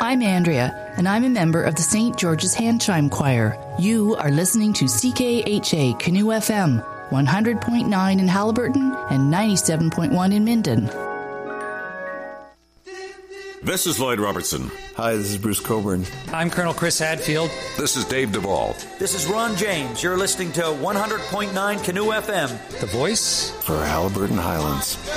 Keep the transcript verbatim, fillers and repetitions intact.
I'm Andrea, and I'm a member of the Saint George's Hand Chime Choir. You are listening to C K H A Canoe F M, one hundred point nine in Haliburton and ninety-seven point one in Minden. This is Lloyd Robertson. Hi, this is Bruce Coburn. I'm Colonel Chris Hadfield. This is Dave Duvall. This is Ron James. You're listening to one hundred point nine Canoe F M. The voice for Haliburton Highlands.